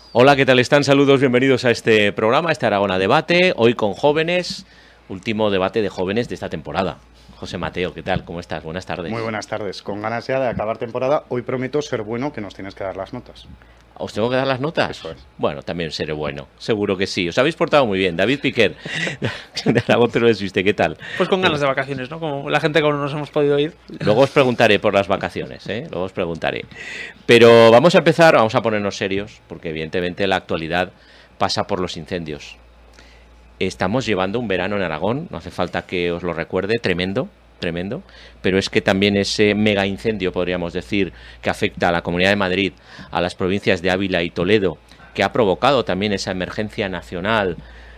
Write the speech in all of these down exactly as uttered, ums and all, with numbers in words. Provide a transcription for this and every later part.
Hola, ¿qué tal están? Saludos, bienvenidos a este programa, este Aragón a Debate, hoy con jóvenes, último debate de jóvenes de esta temporada. José Mateo, ¿qué tal? ¿Cómo estás? Buenas tardes. Muy buenas tardes. Con ganas ya de acabar temporada, hoy prometo ser bueno, que nos tienes que dar las notas. ¿Os tengo que dar las notas? Eso es. Bueno, también seré bueno, seguro que sí. Os habéis portado muy bien. David Piquer, de Aragón te lo desviste, ¿qué tal? Pues con ganas de vacaciones, ¿no? Como la gente que aún no nos hemos podido ir. Luego os preguntaré por las vacaciones, ¿eh? Luego os preguntaré. Pero vamos a empezar, vamos a ponernos serios, porque evidentemente la actualidad pasa por los incendios. Estamos llevando un verano en Aragón, no hace falta que os lo recuerde, tremendo. Tremendo, pero es que también ese mega incendio, podríamos decir, que afecta a la Comunidad de Madrid, a las provincias de Ávila y Toledo, que ha provocado también esa emergencia nacional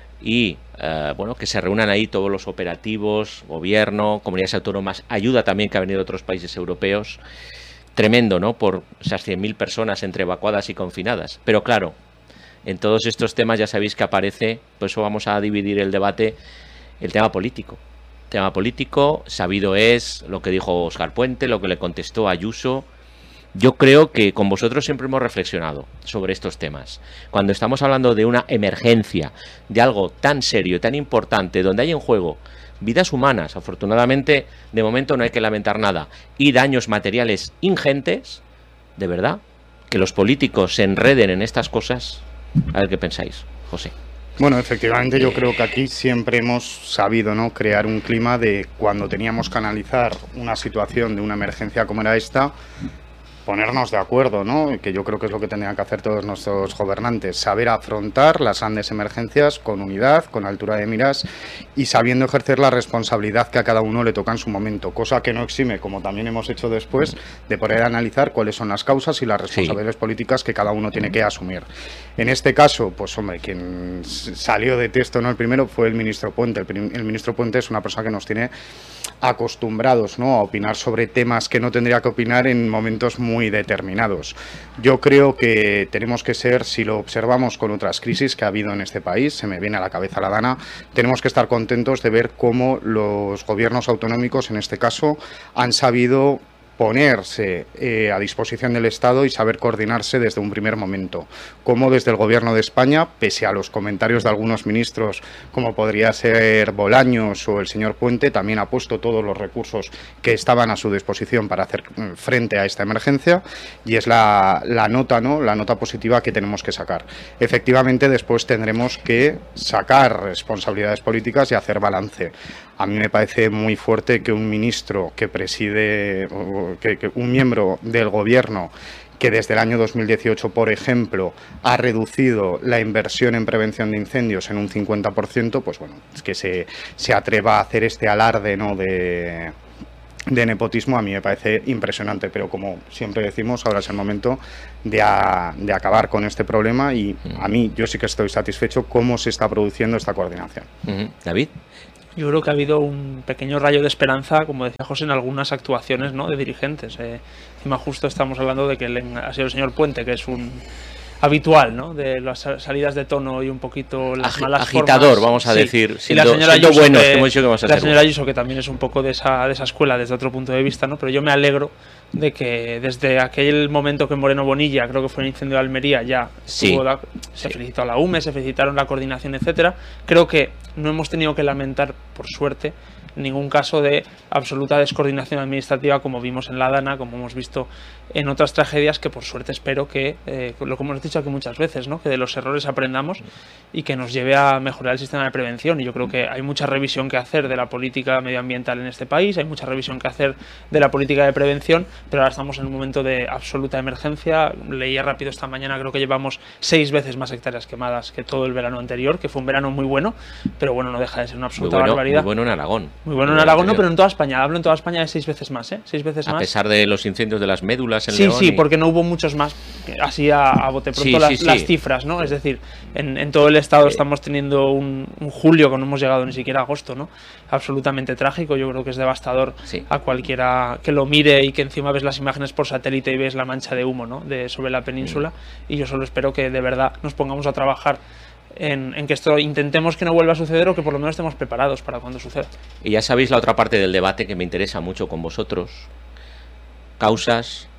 y, eh, bueno, que se reúnan ahí todos los operativos, gobierno, comunidades autónomas, ayuda también que ha venido de otros países europeos. Tremendo, ¿no?, por esas cien mil personas entre evacuadas y confinadas. Pero claro, en todos estos temas ya sabéis que aparece, por eso vamos a dividir el debate, el tema político. Tema político, sabido es lo que dijo Óscar Puente, lo que le contestó Ayuso. Yo creo que con vosotros siempre hemos reflexionado sobre estos temas. Cuando estamos hablando de una emergencia, de algo tan serio, tan importante, donde hay en juego vidas humanas, afortunadamente de momento no hay que lamentar nada, y daños materiales ingentes, de verdad, que los políticos se enreden en estas cosas. A ver qué pensáis, José. Bueno, efectivamente yo creo que aquí siempre hemos sabido, ¿no?, crear un clima de cuando teníamos que analizar una situación de una emergencia como era esta, ponernos de acuerdo, ¿no?, que yo creo que es lo que tendrían que hacer todos nuestros gobernantes, saber afrontar las grandes emergencias con unidad, con altura de miras y sabiendo ejercer la responsabilidad que a cada uno le toca en su momento, cosa que no exime, como también hemos hecho después, de poder analizar cuáles son las causas y las responsabilidades sí. políticas que cada uno tiene que asumir. En este caso, pues hombre, quien salió de texto, ¿no?, el primero fue el ministro Puente. El, el ministro Puente es una persona que nos tiene acostumbrados, ¿no?, a opinar sobre temas que no tendría que opinar en momentos muy determinados. Yo creo que tenemos que ser, si lo observamos con otras crisis que ha habido en este país, se me viene a la cabeza la Dana, tenemos que estar contentos de ver cómo los gobiernos autonómicos, en este caso, han sabido ponerse eh, a disposición del Estado y saber coordinarse desde un primer momento. Como desde el Gobierno de España, pese a los comentarios de algunos ministros, como podría ser Bolaños o el señor Puente, también ha puesto todos los recursos que estaban a su disposición para hacer frente a esta emergencia, y es la, la nota, ¿no?, la nota positiva que tenemos que sacar. Efectivamente, después tendremos que sacar responsabilidades políticas y hacer balance. A mí me parece muy fuerte que un ministro que preside, que, que un miembro del gobierno que desde el año dos mil dieciocho, por ejemplo, ha reducido la inversión en prevención de incendios en un cincuenta por ciento, pues bueno, es que se, se atreva a hacer este alarde, ¿no?, de... de nepotismo. A mí me parece impresionante, pero como siempre decimos, ahora es el momento de, a, de acabar con este problema y a mí yo sí que estoy satisfecho cómo se está produciendo esta coordinación. Uh-huh. David. Yo creo que ha habido un pequeño rayo de esperanza, como decía José, en algunas actuaciones, ¿no?, de dirigentes. Eh, encima justo estamos hablando de que el, ha sido el señor Puente, que es un habitual, ¿no?, de las salidas de tono y un poquito las Ag malas agitador, formas. vamos a sí. decir, y la siendo, señora siendo Ayuso, buenos, que, que hemos dicho que vamos a la ser señora buenos. Ayuso, que también es un poco de esa, de esa escuela desde otro punto de vista, ¿no?, pero yo me alegro de que desde aquel momento que Moreno Bonilla, creo que fue el incendio de Almería, ya sí. la, se sí. felicitó a la U M E, se felicitaron la coordinación, etcétera. Creo que no hemos tenido que lamentar, por suerte, ningún caso de absoluta descoordinación administrativa, como vimos en la Dana, como hemos visto en otras tragedias, que por suerte espero que, eh, lo que hemos dicho aquí muchas veces, ¿no?, que de los errores aprendamos y que nos lleve a mejorar el sistema de prevención. Y yo creo que hay mucha revisión que hacer de la política medioambiental en este país, hay mucha revisión que hacer de la política de prevención, pero ahora estamos en un momento de absoluta emergencia. Leía rápido esta mañana, creo que llevamos seis veces más hectáreas quemadas que todo el verano anterior, que fue un verano muy bueno, pero bueno, no deja de ser una absoluta muy bueno, barbaridad. Muy bueno en Aragón. Muy bueno en Aragón, no, pero en toda España. Hablo en toda España de seis veces más, ¿eh? Seis veces a más. A pesar de los incendios de las médulas en sí, León. Sí, sí, y... porque no hubo muchos más, así a, a bote pronto, sí, las, sí, sí. las cifras, ¿no? Es decir, en, en todo el estado estamos teniendo un, un julio que no hemos llegado ni siquiera a agosto, ¿no? Absolutamente trágico. Yo creo que es devastador sí. a cualquiera que lo mire y que encima ves las imágenes por satélite y ves la mancha de humo, ¿no?, de, sobre la península. Mm. Y yo solo espero que de verdad nos pongamos a trabajar En, en que esto intentemos que no vuelva a suceder, o que por lo menos estemos preparados para cuando suceda. Y ya sabéis la otra parte del debate que me interesa mucho con vosotros: causas,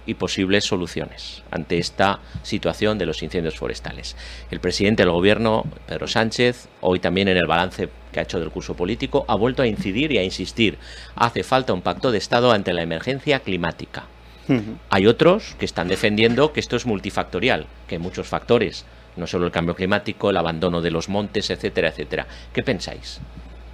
y posibles soluciones ante esta situación de los incendios forestales. El presidente del Gobierno, Pedro Sánchez, hoy también en el balance que ha hecho del curso político, ha vuelto a incidir y a insistir. Hace falta un pacto de Estado ante la emergencia climática. Uh-huh. Hay otros que están defendiendo que esto es multifactorial, que hay muchos factores, no solo el cambio climático, el abandono de los montes, etcétera, etcétera. ¿Qué pensáis?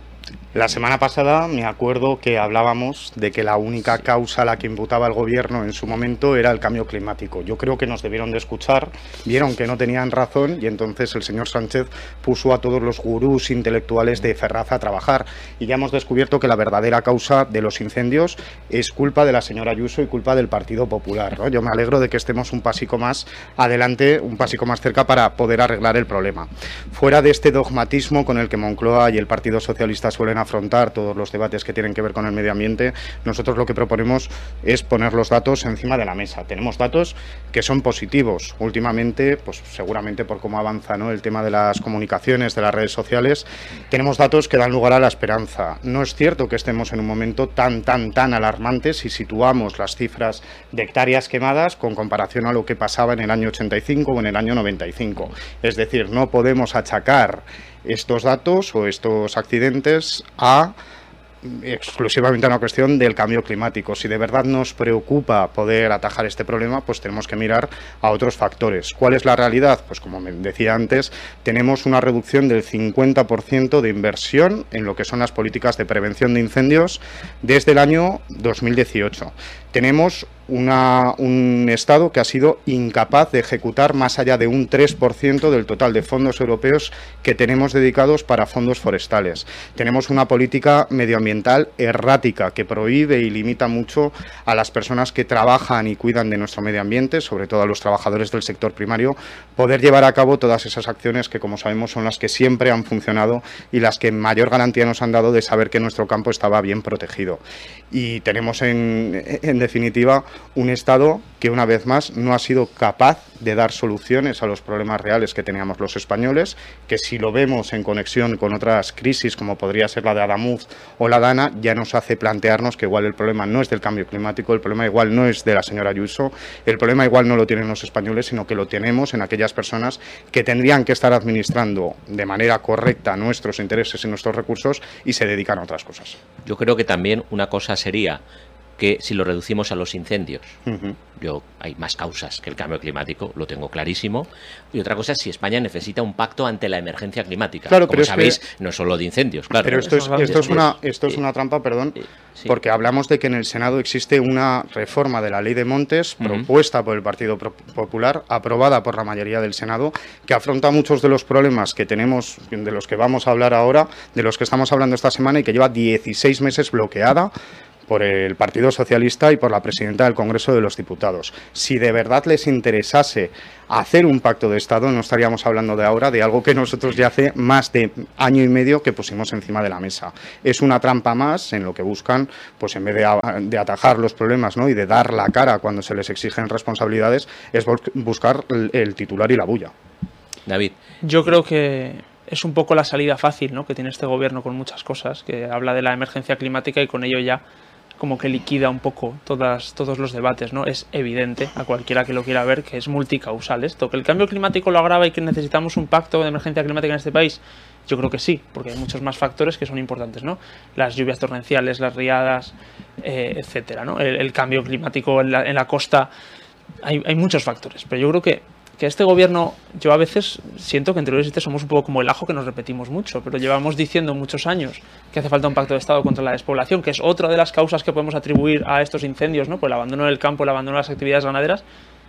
La semana pasada me acuerdo que hablábamos de que la única causa a la que imputaba el gobierno en su momento era el cambio climático. Yo creo que nos debieron de escuchar, vieron que no tenían razón y entonces el señor Sánchez puso a todos los gurús intelectuales de Ferraz a trabajar. Y ya hemos descubierto que la verdadera causa de los incendios es culpa de la señora Ayuso y culpa del Partido Popular, ¿no? Yo me alegro de que estemos un pasico más adelante, un pasico más cerca para poder arreglar el problema. Fuera de este dogmatismo con el que Moncloa y el Partido Socialista suelen afrontar todos los debates que tienen que ver con el medio ambiente, nosotros lo que proponemos es poner los datos encima de la mesa. Tenemos datos que son positivos. Últimamente, pues seguramente por cómo avanza, ¿no?, el tema de las comunicaciones, de las redes sociales, tenemos datos que dan lugar a la esperanza. No es cierto que estemos en un momento tan, tan, tan alarmante si situamos las cifras de hectáreas quemadas con comparación a lo que pasaba en el año ochenta y cinco o en el año noventa y cinco. Es decir, no podemos achacar estos datos o estos accidentes a exclusivamente a una cuestión del cambio climático. Si de verdad nos preocupa poder atajar este problema, pues tenemos que mirar a otros factores. ¿Cuál es la realidad? Pues como me decía antes, tenemos una reducción del cincuenta por ciento de inversión en lo que son las políticas de prevención de incendios desde el año dos mil dieciocho. Tenemos una, un Estado que ha sido incapaz de ejecutar más allá de un tres por ciento del total de fondos europeos que tenemos dedicados para fondos forestales. Tenemos una política medioambiental errática que prohíbe y limita mucho a las personas que trabajan y cuidan de nuestro medio ambiente, sobre todo a los trabajadores del sector primario, poder llevar a cabo todas esas acciones que, como sabemos, son las que siempre han funcionado y las que mayor garantía nos han dado de saber que nuestro campo estaba bien protegido. Y tenemos en, en definitiva un Estado que una vez más no ha sido capaz de dar soluciones a los problemas reales que teníamos los españoles, que si lo vemos en conexión con otras crisis como podría ser la de Adamuz o la Dana, ya nos hace plantearnos que igual el problema no es del cambio climático, el problema igual no es de la señora Ayuso, el problema igual no lo tienen los españoles, sino que lo tenemos en aquellas personas que tendrían que estar administrando de manera correcta nuestros intereses y nuestros recursos y se dedican a otras cosas. Yo creo que también una cosa sería que si lo reducimos a los incendios, uh-huh. yo hay más causas que el cambio climático, lo tengo clarísimo, y otra cosa es si España necesita un pacto ante la emergencia climática. Claro, como pero sabéis, es que... no solo de incendios, claro. Pero esto es, esto es, una, esto es una trampa, perdón, sí. porque hablamos de que en el Senado existe una reforma de la Ley de Montes uh-huh. propuesta por el Partido Popular, aprobada por la mayoría del Senado, que afronta muchos de los problemas que tenemos, de los que vamos a hablar ahora, de los que estamos hablando esta semana y que lleva dieciséis meses bloqueada por el Partido Socialista y por la presidenta del Congreso de los Diputados. Si de verdad les interesase hacer un pacto de Estado, no estaríamos hablando de ahora de algo que nosotros ya hace más de año y medio que pusimos encima de la mesa. Es una trampa más en lo que buscan, pues en vez de, a, de atajar los problemas, ¿no?, y de dar la cara cuando se les exigen responsabilidades, es buscar el, el titular y la bulla. David. Yo creo que es un poco la salida fácil, ¿no?, que tiene este gobierno con muchas cosas, que habla de la emergencia climática y con ello ya como que liquida un poco todas, todos los debates, ¿no? Es evidente a cualquiera que lo quiera ver que es multicausal esto. ¿Que el cambio climático lo agrava y que necesitamos un pacto de emergencia climática en este país? Yo creo que sí, porque hay muchos más factores que son importantes, ¿no? Las lluvias torrenciales, las riadas, eh, etcétera, ¿no? El, el cambio climático en la, en la costa, hay, hay muchos factores, pero yo creo que que este gobierno, yo a veces siento que entre los este somos un poco como el ajo que nos repetimos mucho, pero llevamos diciendo muchos años que hace falta un pacto de Estado contra la despoblación, que es otra de las causas que podemos atribuir a estos incendios, ¿no?, por el abandono del campo, el abandono de las actividades ganaderas,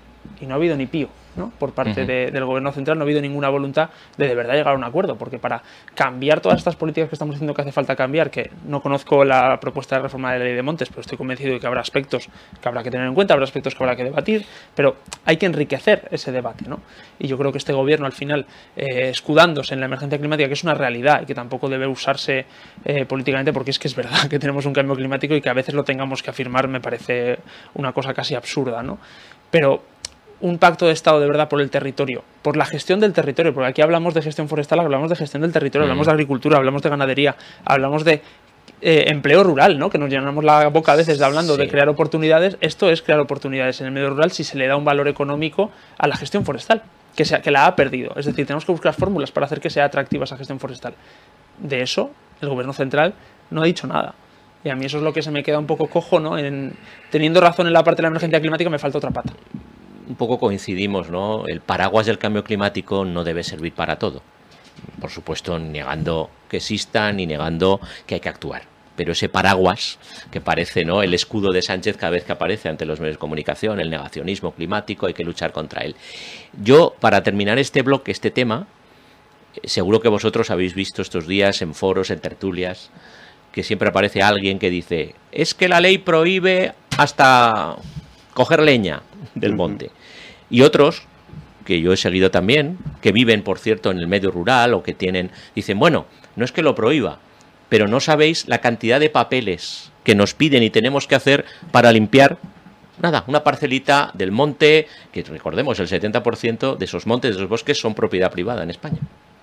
y no ha habido ni pío, ¿no?, por parte uh-huh. de, del gobierno central, no ha habido ninguna voluntad de de verdad llegar a un acuerdo, porque para cambiar todas estas políticas que estamos diciendo que hace falta cambiar, que no conozco la propuesta de reforma de la Ley de Montes, pero estoy convencido de que habrá aspectos que habrá que tener en cuenta, habrá aspectos que habrá que debatir, pero hay que enriquecer ese debate, ¿no? Y yo creo que este gobierno al final, eh, escudándose en la emergencia climática, que es una realidad y que tampoco debe usarse eh, políticamente, porque es que es verdad que tenemos un cambio climático y que a veces lo tengamos que afirmar me parece una cosa casi absurda, ¿no? Pero un pacto de Estado de verdad por el territorio, por la gestión del territorio, porque aquí hablamos de gestión forestal, hablamos de gestión del territorio, mm. hablamos de agricultura, hablamos de ganadería, hablamos de eh, empleo rural, ¿no? Que nos llenamos la boca a veces de hablando Sí. de crear oportunidades. Esto es crear oportunidades en el medio rural si se le da un valor económico a la gestión forestal, que, sea, que la ha perdido. Es decir, tenemos que buscar fórmulas para hacer que sea atractiva esa gestión forestal. De eso, el gobierno central no ha dicho nada. Y a mí eso es lo que se me queda un poco cojo, ¿no? En, teniendo razón en la parte de la emergencia climática, me falta otra pata. Un poco coincidimos, ¿no? El paraguas del cambio climático no debe servir para todo. Por supuesto, negando que exista ni negando que hay que actuar. Pero ese paraguas que parece, ¿no?, el escudo de Sánchez cada vez que aparece ante los medios de comunicación, el negacionismo climático, hay que luchar contra él. Yo, para terminar este bloque, este tema, seguro que vosotros habéis visto estos días en foros, en tertulias, que siempre aparece alguien que dice, es que la ley prohíbe hasta coger leña del monte. Y otros, que yo he seguido también, que viven, por cierto, en el medio rural o que tienen, dicen, bueno, no es que lo prohíba, pero no sabéis la cantidad de papeles que nos piden y tenemos que hacer para limpiar, nada, una parcelita del monte, que recordemos, el setenta por ciento de esos montes, de esos bosques, son propiedad privada en España.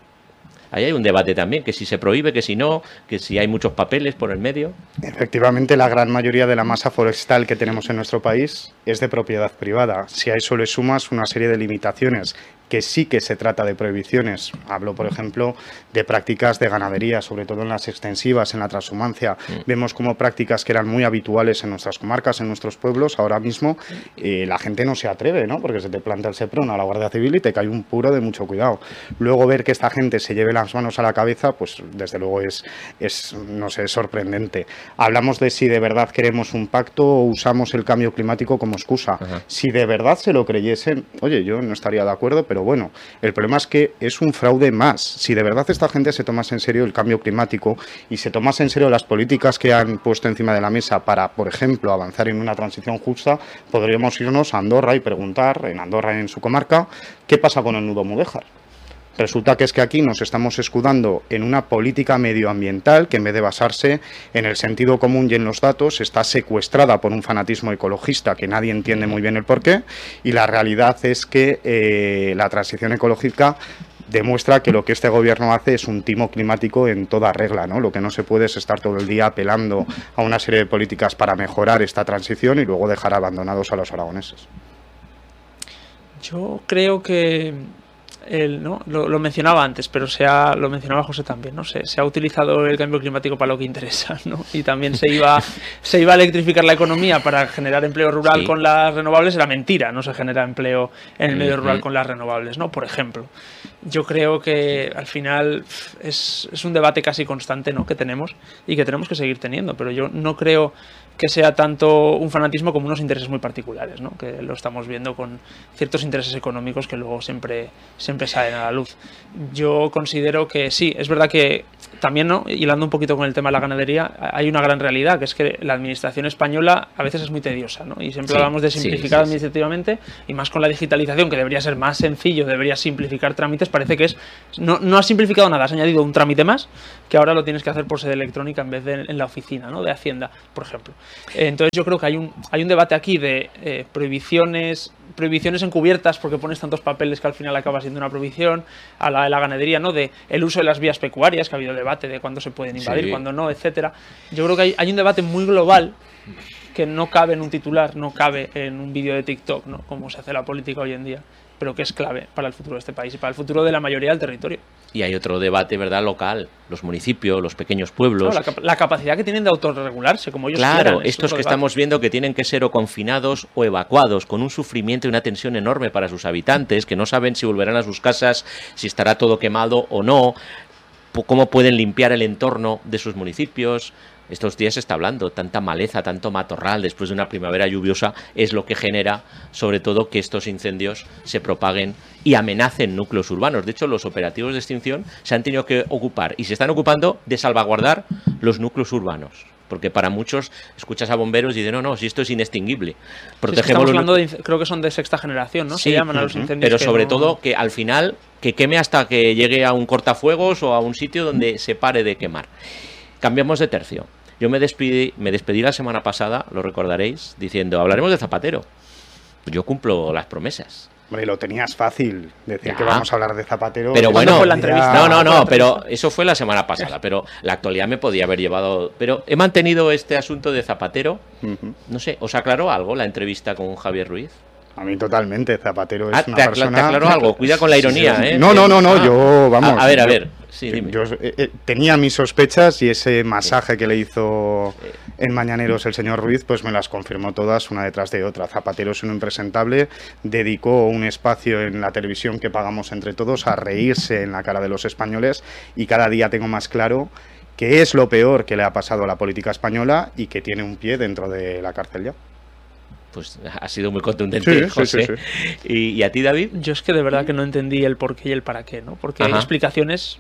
Ahí hay un debate también, que si se prohíbe, que si no, que si hay muchos papeles por el medio. Efectivamente, la gran mayoría de la masa forestal que tenemos en nuestro país es de propiedad privada. Si a eso le sumas una serie de limitaciones, que sí que se trata de prohibiciones. Hablo, por ejemplo, de prácticas de ganadería, sobre todo en las extensivas, en la transhumancia. Mm. Vemos como prácticas que eran muy habituales en nuestras comarcas, en nuestros pueblos, ahora mismo eh, la gente no se atreve, ¿no? Porque se te planta el Seprona a la Guardia Civil y te cae un puro de mucho cuidado. Luego ver que esta gente se lleve las manos a la cabeza, pues desde luego es, es no sé, es sorprendente. Hablamos de si de verdad queremos un pacto o usamos el cambio climático como excusa. Ajá. Si de verdad se lo creyesen, oye, yo no estaría de acuerdo, pero Pero bueno, el problema es que es un fraude más. Si de verdad esta gente se tomase en serio el cambio climático y se tomase en serio las políticas que han puesto encima de la mesa para, por ejemplo, avanzar en una transición justa, podríamos irnos a Andorra y preguntar, en Andorra y en su comarca, ¿qué pasa con el nudo Mudéjar? Resulta que es que aquí nos estamos escudando en una política medioambiental que en vez de basarse en el sentido común y en los datos está secuestrada por un fanatismo ecologista que nadie entiende muy bien el porqué, y la realidad es que eh, la transición ecológica demuestra que lo que este gobierno hace es un timo climático en toda regla, ¿no? Lo que no se puede es estar todo el día apelando a una serie de políticas para mejorar esta transición y luego dejar abandonados a los aragoneses. Yo creo que El, ¿no? lo, lo mencionaba antes, pero se ha, lo mencionaba José también, ¿no? Se, se ha utilizado el cambio climático para lo que interesa, ¿no? Y también se iba, se iba a electrificar la economía para generar empleo rural sí. con las renovables. Era mentira, no se genera empleo en el medio rural con las renovables, ¿no? Por ejemplo. Yo creo que al final es, es un debate casi constante, ¿no? que tenemos y que tenemos que seguir teniendo, pero yo no creo que sea tanto un fanatismo como unos intereses muy particulares, ¿no? Que lo estamos viendo con ciertos intereses económicos que luego siempre, siempre salen a la luz. Yo considero que sí, es verdad que también, ¿no? hilando un poquito con el tema de la ganadería, hay una gran realidad, que es que la administración española a veces es muy tediosa, ¿no? Y siempre sí, hablamos de simplificar sí, sí, administrativamente, sí. y más con la digitalización, que debería ser más sencillo, debería simplificar trámites, parece que es no, no has simplificado nada, has añadido un trámite más, que ahora lo tienes que hacer por sede electrónica en vez de en la oficina, ¿no? de Hacienda, por ejemplo. Entonces yo creo que hay un, hay un debate aquí de eh, prohibiciones, prohibiciones encubiertas porque pones tantos papeles que al final acaba siendo una prohibición, a la de la ganadería, ¿no? de el uso de las vías pecuarias, que ha habido debate de cuándo se pueden invadir, sí. cuándo no, etcétera. Yo creo que hay, hay un debate muy global que no cabe en un titular, no cabe en un vídeo de TikTok, ¿no? como se hace la política hoy en día, pero que es clave para el futuro de este país y para el futuro de la mayoría del territorio. Y hay otro debate, ¿verdad?, local, los municipios, los pequeños pueblos. No, la, la capacidad que tienen de autorregularse, como ellos Claro, quieran, estos que estamos viendo que tienen que ser o confinados o evacuados, con un sufrimiento y una tensión enorme para sus habitantes, que no saben si volverán a sus casas, si estará todo quemado o no, cómo pueden limpiar el entorno de sus municipios. Estos días se está hablando, tanta maleza, tanto matorral después de una primavera lluviosa es lo que genera, sobre todo, que estos incendios se propaguen y amenacen núcleos urbanos. De hecho, los operativos de extinción se han tenido que ocupar y se están ocupando de salvaguardar los núcleos urbanos. Porque para muchos escuchas a bomberos y dicen, no, no, si esto es inextinguible. Protegemos es que estamos hablando de, creo que son de sexta generación, ¿no? Sí, se llaman a los incendios. Pero sobre no... todo que al final que queme hasta que llegue a un cortafuegos o a un sitio donde se pare de quemar. Cambiamos de tercio. Yo me despedí, me despedí la semana pasada, lo recordaréis, diciendo, hablaremos de Zapatero. Yo cumplo las promesas. Hombre, lo tenías fácil, decir Ya. que vamos a hablar de Zapatero. Pero ¿Cuándo bueno, fue la entrevista? no, no, ¿Cuándo fue la no, entrevista? pero eso fue la semana pasada, pero la actualidad me podía haber llevado... Pero he mantenido este asunto de Zapatero, Ujú. no sé, ¿os aclaró algo la entrevista con Javier Ruiz? A mí totalmente, Zapatero es Ah, una te, acla- persona... te aclaró algo, cuida con la ironía, Sí, sí. ¿eh? No, no, no, no, Ah. yo, vamos... A, a ver, a yo- ver, sí, yo- dime. yo, eh, eh, tenía mis sospechas y ese masaje que le hizo en Mañaneros el señor Ruiz, pues me las confirmó todas una detrás de otra. Zapatero es un impresentable, dedicó un espacio en la televisión que pagamos entre todos a reírse en la cara de los españoles y cada día tengo más claro que es lo peor que le ha pasado a la política española y que tiene un pie dentro de la cárcel ya. Pues ha sido muy contundente, Sí, sí, José. sí, ¿Y, y a ti, David? Yo es que de verdad que no entendí el por qué y el para qué, ¿no? Porque hay Ajá. explicaciones,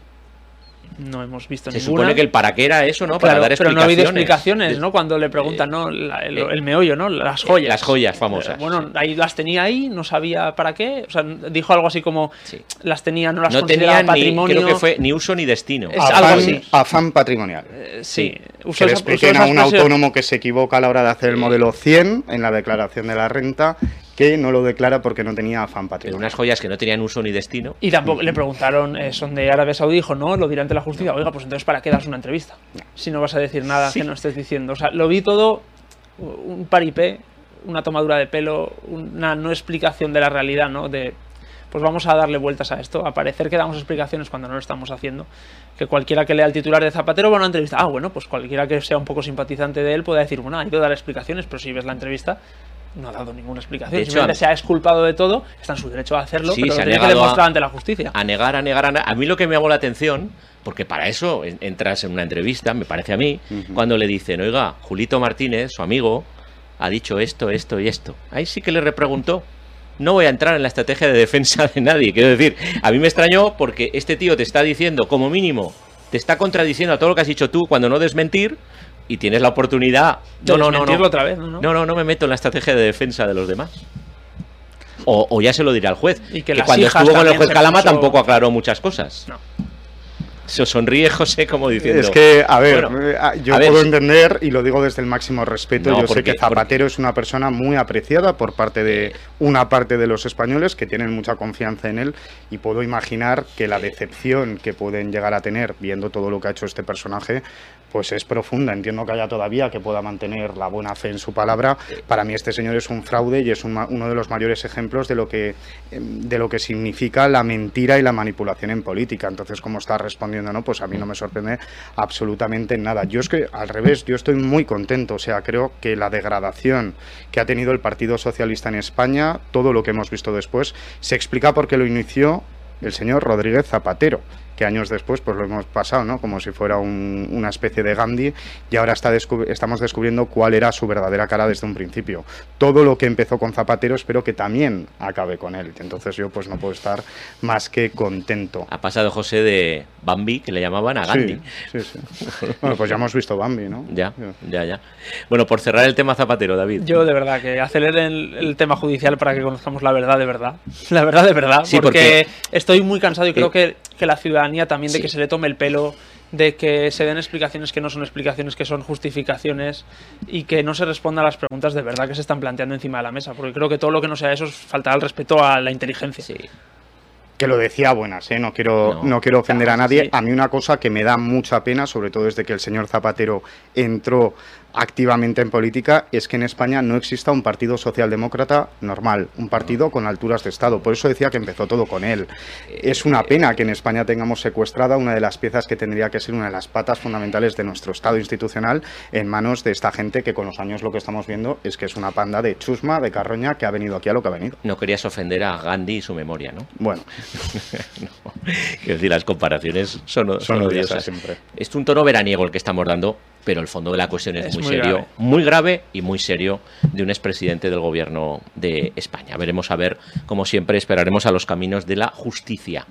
no hemos visto Se ninguna. supone que el para qué era eso, ¿no? Para Claro, dar pero no ha explicaciones. habido explicaciones, De- ¿no? Cuando le preguntan, ¿no? La- el, eh, el meollo, ¿no? Las joyas. las joyas famosas, Eh, Bueno, sí. ahí las tenía ahí, no sabía para qué. O sea, dijo algo así como Sí. las tenía, no las No consideraba tenía ni, patrimonio. creo que fue ni uso ni destino. Es algo Afán, así. afán patrimonial. Eh, sí, Sí. usó Que le esa- expliquen usó a esa un expresión. autónomo que se equivoca a la hora de hacer el modelo cien en la declaración de la renta, que no lo declara porque no tenía afán Pero patrimonial. unas joyas que no tenían uso ni destino. Y tampoco le preguntaron, eh, son de Arabia Saudí, dijo, no, lo dirá ante la justicia. Oiga, pues entonces, ¿para qué das una entrevista? Si no vas a decir nada que no estés diciendo. O sea, lo vi todo un paripé, una tomadura de pelo, una no explicación de la realidad, ¿no? De, pues vamos a darle vueltas a esto, a parecer que damos explicaciones cuando no lo estamos haciendo. Que cualquiera que lea el titular de Zapatero va a una entrevista. Ah, bueno, pues cualquiera que sea un poco simpatizante de él puede decir, bueno, hay que dar explicaciones, pero si ves la entrevista, no ha dado ninguna explicación. De hecho, Simplemente a- se ha exculpado de todo, está en su derecho a hacerlo, Sí, pero se lo ha tiene que negado a- demostrar ante la justicia. A negar, a negar, a negar. A mí lo que me llamó la atención, porque para eso en- entras en una entrevista, me parece a mí, Ujú. cuando le dicen, oiga, Julito Martínez, su amigo, ha dicho esto, esto y esto. Ahí sí que le repreguntó. No voy a entrar en la estrategia de defensa de nadie. Quiero decir, a mí me extrañó porque este tío te está diciendo, como mínimo, te está contradiciendo a todo lo que has dicho tú cuando no desmentir y tienes la oportunidad. De No, no, no, no. desmentirlo otra vez, ¿no? ¿no? No, no, no me meto en la estrategia de defensa de los demás. O, o ya se lo dirá al juez. Y que las cuando hijas estuvo con el también juez se Calama puso- tampoco aclaró muchas cosas. No. Se sonríe José como diciendo... Es que, a ver, Bueno, eh, a- yo a ver, puedo si- entender, y lo digo desde el máximo respeto, No, yo porque- sé que Zapatero es una persona muy apreciada por parte de una parte de los españoles que tienen mucha confianza en él, y puedo imaginar que la decepción que pueden llegar a tener viendo todo lo que ha hecho este personaje, pues es profunda. Entiendo que haya todavía que pueda mantener la buena fe en su palabra. Para mí este señor es un fraude y es un ma- uno de los mayores ejemplos de lo que em, de lo que significa la mentira y la manipulación en política. Entonces, como está respondiendo, ¿no? Pues a mí no me sorprende absolutamente nada. Yo es que, al revés, yo estoy muy contento. O sea, creo que la degradación que ha tenido el Partido Socialista en España, todo lo que hemos visto después, se explica porque lo inició el señor Rodríguez Zapatero, que años después pues lo hemos pasado, ¿no? Como si fuera un- una especie de Gandhi, y ahora está descub- estamos descubriendo cuál era su verdadera cara desde un principio. Todo lo que empezó con Zapatero espero que también acabe con él. Entonces yo pues no puedo estar más que contento. Ha pasado José de Bambi, que le llamaban, a Gandhi. Sí, sí, sí. Bueno, pues ya hemos visto Bambi, ¿no? Ya, ya, ya. Bueno, por cerrar el tema Zapatero, David. Yo de verdad que aceleren el, el tema judicial para que conozcamos la verdad de verdad. La verdad de verdad. Sí, porque, estoy muy cansado y creo Eh, que, que la ciudadanía también de sí. que se le tome el pelo, de que se den explicaciones que no son explicaciones, que son justificaciones, y que no se responda a las preguntas de verdad que se están planteando encima de la mesa. Porque creo que todo lo que no sea eso es faltar al respeto a la inteligencia. Sí. Que lo decía a buenas, ¿eh? no, quiero, No, no, quiero ofender a nadie. sí. A mí una cosa que me da mucha pena, sobre todo desde que el señor Zapatero entró activamente en política, es que en España no exista un partido socialdemócrata normal, un partido con alturas de Estado. Por eso decía que empezó todo con él. Es una pena que en España tengamos secuestrada una de las piezas que tendría que ser una de las patas fundamentales de nuestro Estado institucional en manos de esta gente que con los años lo que estamos viendo es que es una panda de chusma, de carroña, que ha venido aquí a lo que ha venido. No querías ofender a Gandhi y su memoria, ¿no? Bueno, No. Quiero decir, las comparaciones son, son, son odiosas odiosas. siempre. Es un tono veraniego el que estamos dando, pero el fondo de la cuestión es, Es muy, muy serio, grave. muy grave y muy serio de un expresidente del gobierno de España. Veremos a ver, como siempre, esperaremos a los caminos de la justicia.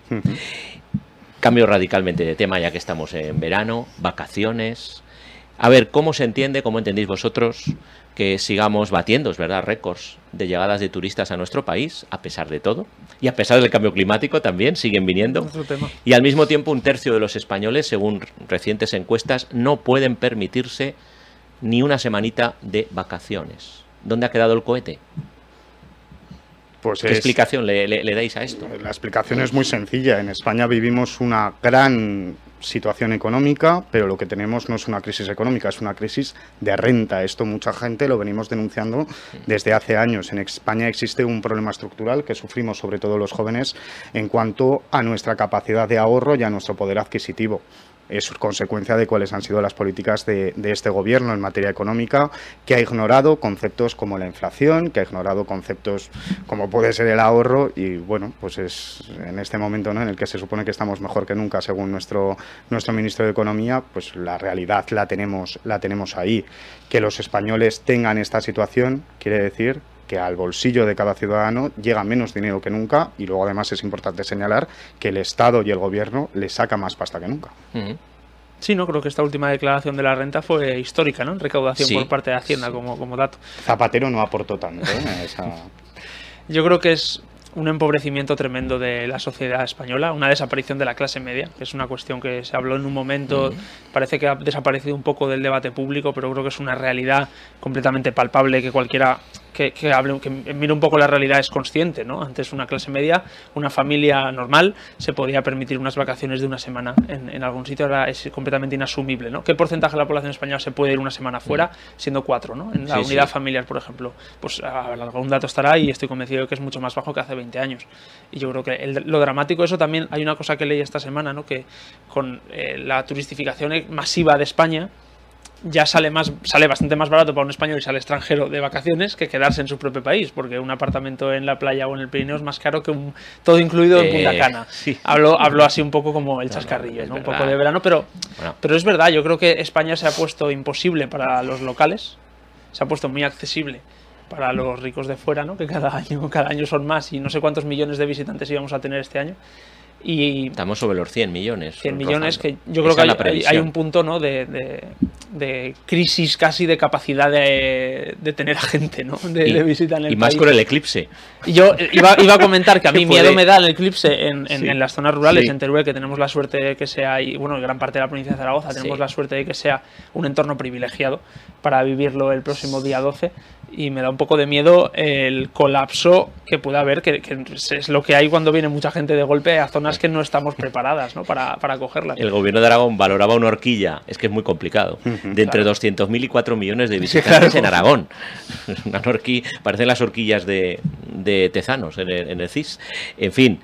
Cambio radicalmente de tema, ya que estamos en verano, vacaciones. A ver, ¿cómo se entiende, cómo entendéis vosotros que sigamos batiendo, es verdad, récords de llegadas de turistas a nuestro país, a pesar de todo? Y a pesar del cambio climático también, siguen viniendo. Otro tema. Y al mismo tiempo un tercio de los españoles, según recientes encuestas, no pueden permitirse ni una semanita de vacaciones. ¿Dónde ha quedado el cohete? Pues ¿Qué es, explicación le, le, le dais a esto? La explicación es muy sencilla. En España vivimos una gran situación económica, pero lo que tenemos no es una crisis económica, es una crisis de renta. Esto mucha gente lo venimos denunciando desde hace años. En España existe un problema estructural que sufrimos sobre todo los jóvenes en cuanto a nuestra capacidad de ahorro y a nuestro poder adquisitivo. Es consecuencia de cuáles han sido las políticas de, de este gobierno en materia económica, que ha ignorado conceptos como la inflación, que ha ignorado conceptos como puede ser el ahorro, y bueno, pues es en este momento, ¿no?, en el que se supone que estamos mejor que nunca según nuestro nuestro ministro de Economía, pues la realidad la tenemos la tenemos ahí. Que los españoles tengan esta situación quiere decir que al bolsillo de cada ciudadano llega menos dinero que nunca, y luego además es importante señalar que el Estado y el Gobierno le saca más pasta que nunca. Uh-huh. Sí, no, creo que esta última declaración de la renta fue histórica, ¿no? En recaudación sí, por parte de Hacienda, sí. como, como dato. Zapatero no aportó tanto, ¿eh? Esa... Yo creo que es un empobrecimiento tremendo de la sociedad española, una desaparición de la clase media, que es una cuestión que se habló en un momento, uh-huh. parece que ha desaparecido un poco del debate público, pero creo que es una realidad completamente palpable que cualquiera que, que hable, que mire un poco la realidad es consciente, ¿no? Antes una clase media, una familia normal, se podía permitir unas vacaciones de una semana en, en algún sitio, ahora es completamente inasumible, ¿no? ¿Qué porcentaje de la población española se puede ir una semana fuera siendo cuatro, ¿no? En la sí, unidad sí. familiar, por ejemplo, pues algún dato estará y estoy convencido de que es mucho más bajo que hace veinte años. Y yo creo que el, lo dramático de eso también, hay una cosa que leí esta semana, ¿no?, que con eh, la turistificación masiva de España ya sale más sale bastante más barato para un español irse al extranjero de vacaciones que quedarse en su propio país, porque un apartamento en la playa o en el Pirineo es más caro que un todo incluido en Punta Cana. Eh, sí. Hablo, hablo así un poco como el chascarrillo, no, no, ¿no? Un poco de verano, pero, bueno. pero es verdad, yo creo que España se ha puesto imposible para los locales, se ha puesto muy accesible para los ricos de fuera, ¿no?, que cada año, cada año son más, y no sé cuántos millones de visitantes íbamos a tener este año. Y estamos sobre los cien millones. cien millones, que yo creo Esa que hay, hay, hay un punto, ¿no?, de, de, de crisis casi de capacidad de, de tener a gente, ¿no?, de, y, de visita en el Y más país. con el eclipse. Y yo iba, iba a comentar que a mí miedo me da el eclipse en, en, sí. en las zonas rurales, sí. en Teruel, que tenemos la suerte de que sea, y bueno, en gran parte de la provincia de Zaragoza, tenemos sí. la suerte de que sea un entorno privilegiado para vivirlo el próximo día doce. Y me da un poco de miedo el colapso que pueda haber, que, que es lo que hay cuando viene mucha gente de golpe a zonas que no estamos preparadas, ¿no?, para, para acogerlas. El gobierno de Aragón valoraba una horquilla, es que es muy complicado, uh-huh, de entre claro. doscientos mil y cuatro millones de visitantes sí, claro. en Aragón. Una horquilla, parecen las horquillas de, de Tezanos en el, en el C I S. En fin,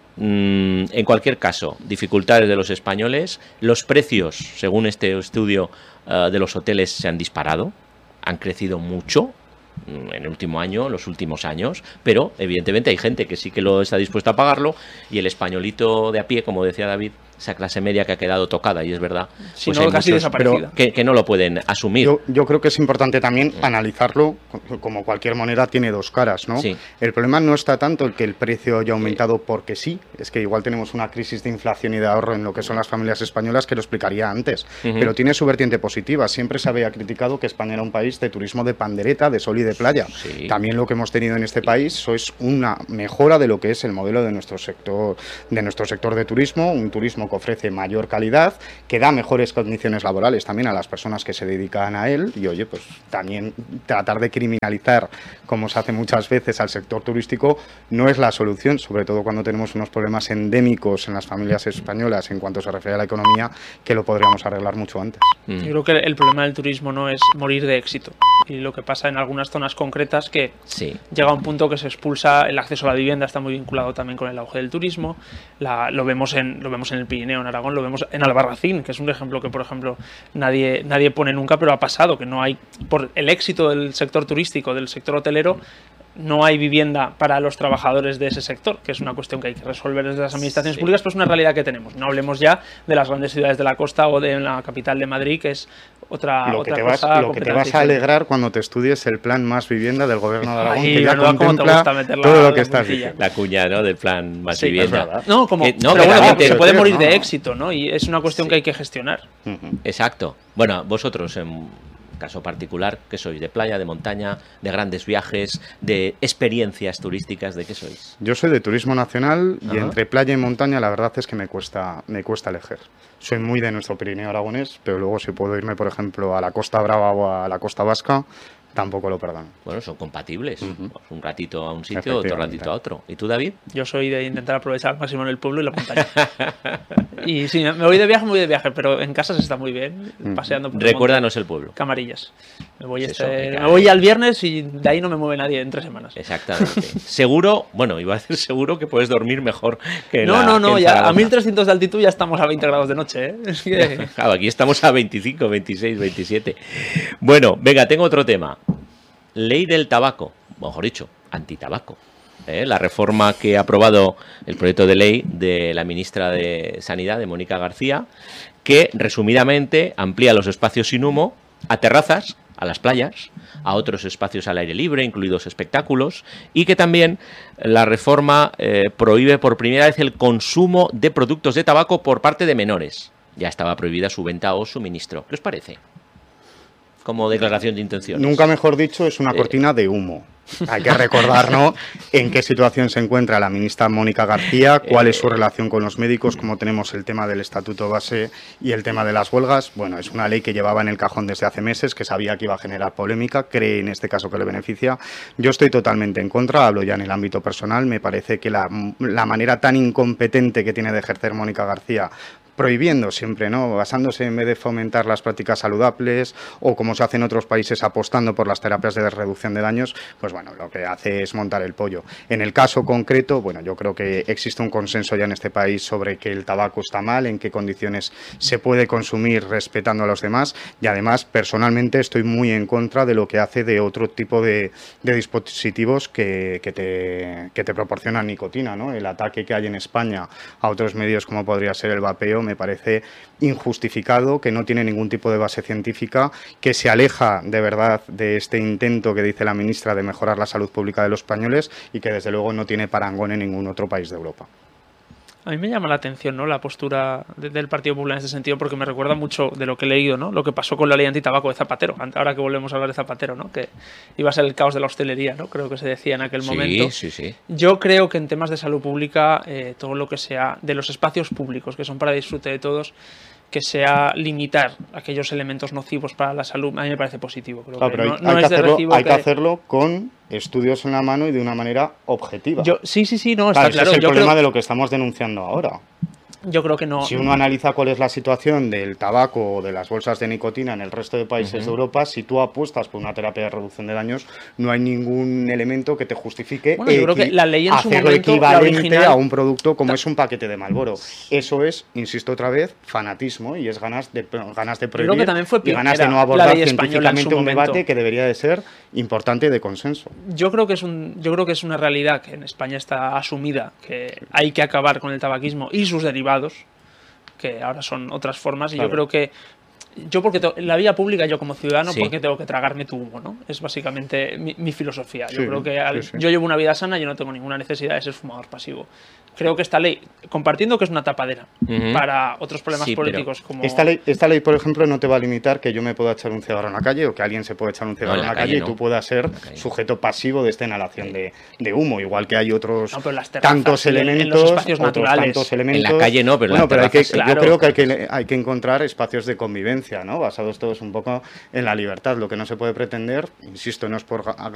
mmm, en cualquier caso, dificultades de los españoles. Los precios, según este estudio uh, de los hoteles, se han disparado, han crecido mucho en el último año, los últimos años, pero evidentemente hay gente que sí que lo está dispuesta a pagarlo, y el españolito de a pie, como decía David, esa clase media que ha quedado tocada, y es verdad, si pues no, hay casi muchos desaparecida. Que, que no lo pueden asumir. Yo, yo creo que es importante también mm. analizarlo, como cualquier moneda tiene dos caras, ¿no? Sí. El problema no está tanto el que el precio haya aumentado porque sí, es que igual tenemos una crisis de inflación y de ahorro en lo que son las familias españolas, que lo explicaría antes, uh-huh. pero tiene su vertiente positiva. Siempre se había criticado que España era un país de turismo de pandereta, de sol y de playa. Sí. También lo que hemos tenido en este país es una mejora de lo que es el modelo de nuestro sector, de nuestro sector de turismo, un turismo que ofrece mayor calidad, que da mejores condiciones laborales también a las personas que se dedican a él, y oye, pues también tratar de criminalizar, como se hace muchas veces, al sector turístico no es la solución, sobre todo cuando tenemos unos problemas endémicos en las familias españolas en cuanto se refiere a la economía, que lo podríamos arreglar mucho antes. Mm. Yo creo que el problema del turismo no es morir de éxito, y lo que pasa en algunas zonas concretas que sí. llega a un punto que se expulsa el acceso a la vivienda, está muy vinculado también con el auge del turismo, la, lo vemos en lo vemos en el Pirineo, en Aragón, lo vemos en Albarracín, que es un ejemplo que, por ejemplo, nadie, nadie pone nunca, pero ha pasado, que no hay, por el éxito del sector turístico, del sector hotelero, no hay vivienda para los trabajadores de ese sector, que es una cuestión que hay que resolver desde las administraciones sí. públicas, pero es una realidad que tenemos. No hablemos ya de las grandes ciudades de la costa o de la capital de Madrid, que es otra, lo otra que te cosa. Vas, lo que te vas a alegrar cuando te estudies el plan Más Vivienda del Gobierno de Aragón, Ay, que ya no, contempla todo lo que estás diciendo. La cuña, ¿no?, del plan Más sí, Vivienda. No, como, que, no, pero bueno, realmente, se puede morir no, de no. éxito, ¿no? Y es una cuestión sí. que hay que gestionar. Uh-huh. Exacto. Bueno, vosotros, en caso particular, ¿qué sois? ¿De playa, de montaña, de grandes viajes, de experiencias turísticas? ¿De qué sois? Yo soy de turismo nacional y Ajá. entre playa y montaña la verdad es que me cuesta, me cuesta elegir. Soy muy de nuestro Pirineo aragonés, pero luego si puedo irme, por ejemplo, a la Costa Brava o a la Costa Vasca, tampoco lo perdono. Bueno, son compatibles. Ujú. Pues un ratito a un sitio, otro Efectivamente. ratito a otro. ¿Y tú, David? Yo soy de intentar aprovechar al máximo en el pueblo y la montaña. Y sí, me voy de viaje, me voy de viaje, pero en casa se está muy bien, paseando por el monte. Recuérdanos el pueblo. Camarillas. Me voy, Pues este, eso, venga, me voy eh. al viernes y de ahí no me mueve nadie en tres semanas. Exactamente. Seguro, bueno, iba a decir seguro que puedes dormir mejor que en No, la- no, que no, en ya a Zaragoza. mil trescientos de altitud ya estamos a veinte grados de noche, ¿eh? Es que... Claro, aquí estamos a veinticinco, veintiséis, veintisiete. Bueno, venga, tengo otro tema. Ley del tabaco, mejor dicho, antitabaco. ¿Eh? La reforma que ha aprobado el proyecto de ley de la ministra de Sanidad, de Mónica García, que resumidamente amplía los espacios sin humo a terrazas, a las playas, a otros espacios al aire libre, incluidos espectáculos, y que también la reforma eh, prohíbe por primera vez el consumo de productos de tabaco por parte de menores. Ya estaba prohibida su venta o suministro. ¿Qué os parece? Como declaración de intenciones. Nunca mejor dicho, es una cortina de humo. Hay que recordarnos en qué situación se encuentra la ministra Mónica García, cuál es su relación con los médicos, cómo tenemos el tema del estatuto base y el tema de las huelgas. Bueno, es una ley que llevaba en el cajón desde hace meses, que sabía que iba a generar polémica, cree en este caso que le beneficia. Yo estoy totalmente en contra, hablo ya en el ámbito personal, me parece que la, la manera tan incompetente que tiene de ejercer Mónica García, prohibiendo siempre, ¿no? Basándose en vez de fomentar las prácticas saludables o como se hace en otros países apostando por las terapias de reducción de daños, pues bueno, lo que hace es montar el pollo. En el caso concreto, bueno, yo creo que existe un consenso ya en este país sobre que el tabaco está mal, en qué condiciones se puede consumir respetando a los demás y además personalmente estoy muy en contra de lo que hace de otro tipo de, de dispositivos que, que, te, que te proporcionan nicotina, ¿no? El ataque que hay en España a otros medios como podría ser el vapeo me parece injustificado, que no tiene ningún tipo de base científica, que se aleja de verdad de este intento que dice la ministra de mejorar la salud pública de los españoles y que desde luego no tiene parangón en ningún otro país de Europa. A mí me llama la atención, ¿no?, la postura de- del Partido Popular en este sentido, porque me recuerda mucho de lo que he leído, ¿no?, lo que pasó con la ley antitabaco de Zapatero, ahora que volvemos a hablar de Zapatero, ¿no?, que iba a ser el caos de la hostelería, ¿no?, creo que se decía en aquel Sí, momento. sí, sí. Yo creo que en temas de salud pública, eh, todo lo que sea de los espacios públicos, que son para disfrute de todos, que sea limitar aquellos elementos nocivos para la salud, a mí me parece positivo. Creo Claro, que pero no, hay, no hay que es de hacerlo, recibo hay que que- hacerlo con estudios en la mano y de una manera objetiva. Yo, sí, sí, sí, no, Claro, está ese claro. es el Yo problema creo, de lo que estamos denunciando ahora. yo creo que no. Si uno analiza cuál es la situación del tabaco o de las bolsas de nicotina en el resto de países de Europa, si tú apuestas por una terapia de reducción de daños, no hay ningún elemento que te justifique Bueno, yo creo que equi- la ley en su hacerlo momento, la equivalente original- a un producto como es un paquete de Marlboro. Eso es, insisto otra vez, fanatismo y es ganas de ganas de prohibir creo que también fue y ganas de pionera no la abordar ley española en su científicamente un momento. debate que debería de ser importante y de consenso. Yo creo que es un, yo creo que es una realidad que en España está asumida, que hay que acabar con el tabaquismo y sus derivados, que ahora son otras formas, y Claro. yo creo que yo porque to- en la vía pública, yo como ciudadano, Sí. porque tengo que tragarme tu humo, ¿no? Es básicamente mi, mi filosofía. Yo Sí, creo que al- sí, sí. yo llevo una vida sana, yo no tengo ninguna necesidad de ser fumador pasivo. Creo que esta ley, compartiendo que es una tapadera Ujú. para otros problemas Sí, pero políticos como... Esta ley, esta ley, por ejemplo, no te va a limitar que yo me pueda echar un cigarro en la calle o que alguien se pueda echar un cigarro en en la la calle calle y no. tú puedas ser la calle no. sujeto pasivo de esta inhalación de, de humo, igual que hay otros No, pero las terrazas tantos y en- en los elementos, espacios otros naturales. tantos elementos. En la calle no, pero bueno, las pero hay que, terrazas sí. yo Claro. creo que hay que hay que encontrar espacios de convivencia, ¿no? Basados todos un poco en la libertad. Lo que no se puede pretender, insisto, no es por ga-